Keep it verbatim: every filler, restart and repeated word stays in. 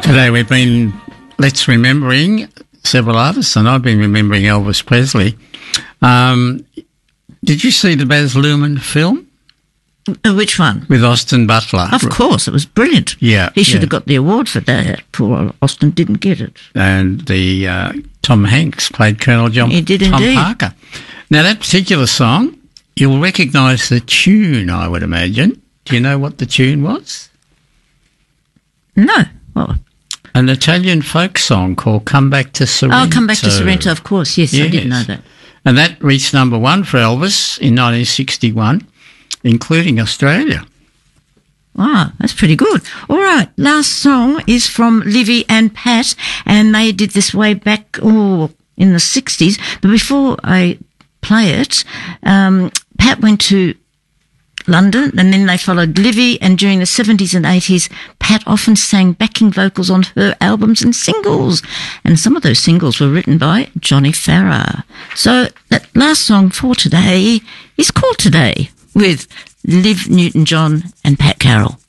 Today we've been, let's remembering several artists, and I've been remembering Elvis Presley. Um, did you see the Baz Luhrmann film? Uh, which one? With Austin Butler. Of course, it was brilliant. Yeah. He should yeah. have got the award for that. Poor Austin didn't get it. And the uh, Tom Hanks played Colonel John He did Tom indeed. Parker. Now, that particular song, you'll recognise the tune, I would imagine. Do you know what the tune was? No. Well, An Italian folk song called Come Back to Sorrento. oh, Come Back to Sorrento, of course. Yes, Yes. I did know that. And that reached number one for Elvis in nineteen sixty-one, including Australia. Wow, that's pretty good. All right, last song is from Livy and Pat, and they did this way back oh, in the sixties. But before I play it, um, Pat went to London, and then they followed Livy, and during the seventies and eighties, Pat often sang backing vocals on her albums and singles, and some of those singles were written by Johnny Farrar. So that last song for today is called Today with Liv Newton-John and Pat Carroll.